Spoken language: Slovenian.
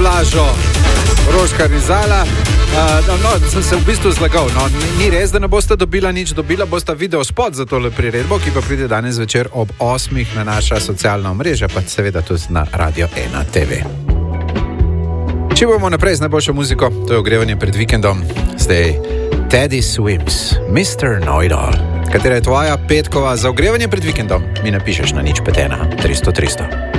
Blažo Roškar in Zala. Sem se v bistvu zlagal. Ni res, da ne boste dobila nič. Dobila boste video spot za tole priredbo, ki pa pride danes večer ob 8 na naša socialna omrežja, pa seveda tudi na Radio 1 TV. Če bomo naprej z najboljšo muziko, to je ogrevanje pred vikendom. Zdaj Teddy Swims, Mr. Know-it-all. Katera je tvoja petkova za ogrevanje pred vikendom? Mi napišeš na 051 300 300.